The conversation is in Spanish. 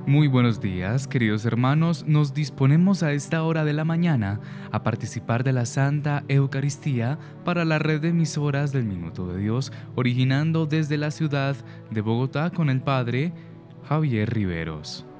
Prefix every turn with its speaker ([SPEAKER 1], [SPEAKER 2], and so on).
[SPEAKER 1] Muy buenos días, queridos hermanos. Nos disponemos a esta hora de la mañana a participar de la Santa Eucaristía para la red de emisoras del Minuto de Dios, originando desde la ciudad de Bogotá con el Padre Javier Riveros.